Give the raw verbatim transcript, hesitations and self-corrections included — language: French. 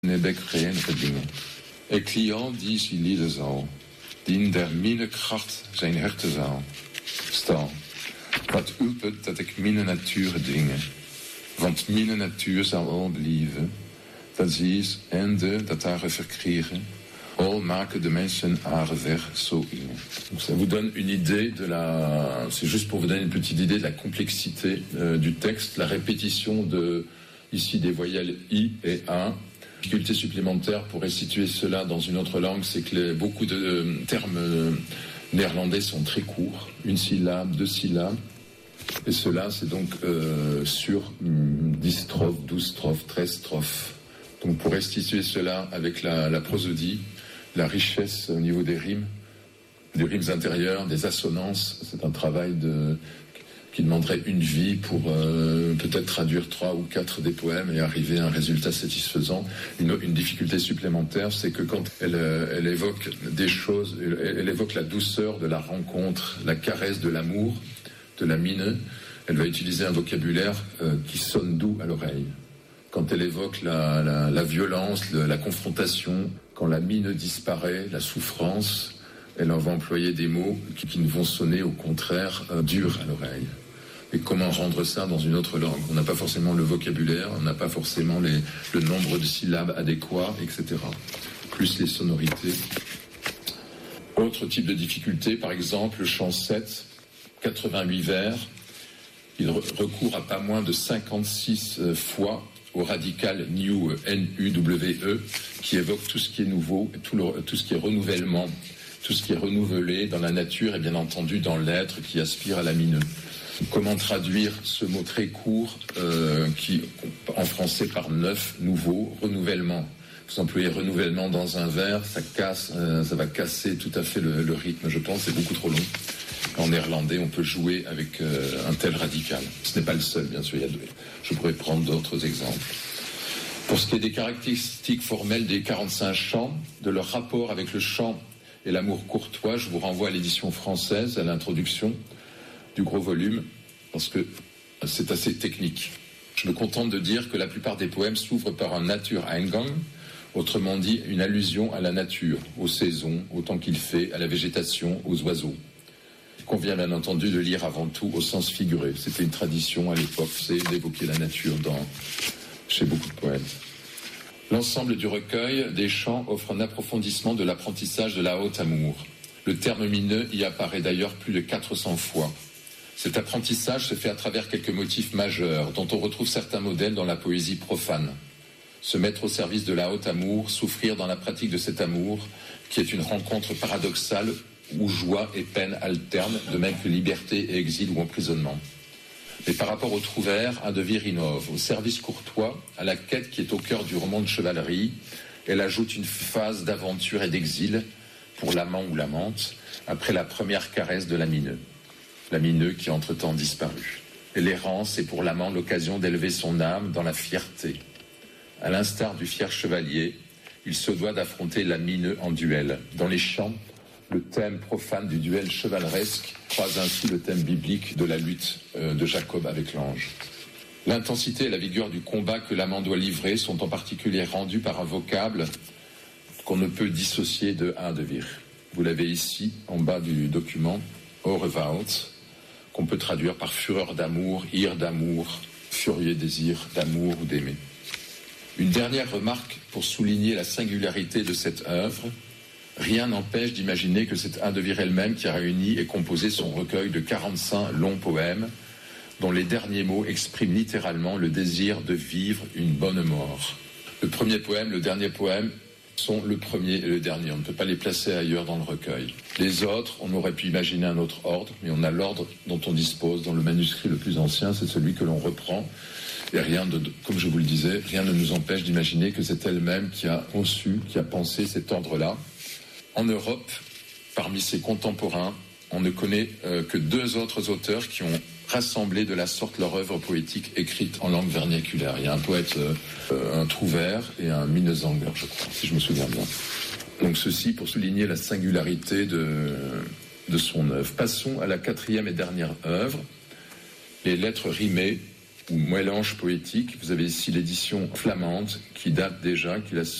heb ik verenigde dingen. Ik cliënt die ze lieden zal, die in der mine kracht zijn herten zal. Stal, wat ulpet dat ik mine natuur dingen. Want mine natuur zal al blijven. Dat ze is ende dat haar verkrijgen. Al maken de mensen haar weg zo in. Donc ça vous donne une idée de la... C'est juste pour vous donner une petite idée de la complexité euh, du texte. La répétition de, ici des voyelles I et A. Difficulté supplémentaire pour restituer cela dans une autre langue, c'est que les, beaucoup de euh, termes euh, néerlandais sont très courts. Une syllabe, deux syllabes. Et cela, c'est donc euh, sur hum, dix strophes, douze strophes, treize strophes. Donc pour restituer cela avec la, la prosodie, la richesse au niveau des rimes, des rimes intérieures, des assonances, c'est un travail de, qui demanderait une vie pour euh, peut-être traduire trois ou quatre des poèmes et arriver à un résultat satisfaisant. Une, une difficulté supplémentaire, c'est que quand elle, elle évoque des choses, elle, elle évoque la douceur de la rencontre, la caresse de l'amour, de la mine, elle va utiliser un vocabulaire euh, qui sonne doux à l'oreille. Quand elle évoque la, la, la violence, le, la confrontation, quand la mine disparaît, la souffrance, elle en va employer des mots qui, qui ne vont sonner au contraire euh, durs à l'oreille. Et comment rendre ça dans une autre langue? On n'a pas forcément le vocabulaire, on n'a pas forcément les, le nombre de syllabes adéquats, et cetera. Plus les sonorités. Autre type de difficulté, par exemple, le chant sept, quatre-vingt-huit vers. Il re- recourt à pas moins de cinquante-six euh, fois au radical new, N U W E, qui évoque tout ce qui est nouveau, tout, le, tout ce qui est renouvellement, tout ce qui est renouvelé dans la nature et bien entendu dans l'être qui aspire à la mine. Comment traduire ce mot très court euh, qui, en français par neuf, nouveau, renouvellement. Vous employez renouvellement dans un vers, ça casse, euh, ça va casser tout à fait le, le rythme, je pense, c'est beaucoup trop long. En néerlandais, on peut jouer avec euh, un tel radical. Ce n'est pas le seul, bien sûr. Il y a deux. Je pourrais prendre d'autres exemples. Pour ce qui est des caractéristiques formelles des quarante-cinq chants, de leur rapport avec le chant et l'amour courtois, je vous renvoie à l'édition française, à l'introduction du gros volume, parce que c'est assez technique. Je me contente de dire que la plupart des poèmes s'ouvrent par un Natureingang, autrement dit une allusion à la nature, aux saisons, au temps qu'il fait, à la végétation, aux oiseaux. Il convient bien entendu de lire avant tout au sens figuré. C'était une tradition à l'époque, c'est d'évoquer la nature dans, chez beaucoup de poètes. L'ensemble du recueil des chants offre un approfondissement de l'apprentissage de la haute amour. Le terme mineux y apparaît d'ailleurs plus de quatre cents fois. Cet apprentissage se fait à travers quelques motifs majeurs, dont on retrouve certains modèles dans la poésie profane. Se mettre au service de la haute amour, souffrir dans la pratique de cet amour, qui est une rencontre paradoxale où joie et peine alternent, de même que liberté et exil ou emprisonnement. Mais par rapport au trouvère, un de Virinov, au service courtois, à la quête qui est au cœur du roman de chevalerie, elle ajoute une phase d'aventure et d'exil pour l'amant ou l'amante, après la première caresse de la mineux. La mineux qui entre-temps disparut. Et l'errance est pour l'amant l'occasion d'élever son âme dans la fierté. À l'instar du fier chevalier, il se doit d'affronter la mineux en duel. Dans les chants, le thème profane du duel chevaleresque croise ainsi le thème biblique de la lutte euh, de Jacob avec l'ange. L'intensité et la vigueur du combat que l'amant doit livrer sont en particulier rendues par un vocable qu'on ne peut dissocier de un de vir. Vous l'avez ici, en bas du document, Orewoud, qu'on peut traduire par fureur d'amour, ire d'amour, furieux désir d'amour ou d'aimer. Une dernière remarque pour souligner la singularité de cette œuvre. Rien n'empêche d'imaginer que c'est Anne de Vire elle-même qui a réuni et composé son recueil de quarante-cinq longs poèmes, dont les derniers mots expriment littéralement le désir de vivre une bonne mort. Le premier poème, le dernier poème sont le premier et le dernier. On ne peut pas les placer ailleurs dans le recueil. Les autres, on aurait pu imaginer un autre ordre, mais on a l'ordre dont on dispose dans le manuscrit le plus ancien, c'est celui que l'on reprend. Et rien de, comme je vous le disais, rien ne nous empêche d'imaginer que c'est elle-même qui a conçu, qui a pensé cet ordre-là. En Europe, parmi ses contemporains, on ne connaît euh, que deux autres auteurs qui ont rassemblé de la sorte leur œuvre poétique écrite en langue vernaculaire. Il y a un poète, euh, un Trouvère et un Minnesänger, je crois, si je me souviens bien. Donc ceci pour souligner la singularité de, de son œuvre. Passons à la quatrième et dernière œuvre, les lettres rimées ou mélange poétique. Vous avez ici l'édition flamande qui date déjà, qui laisse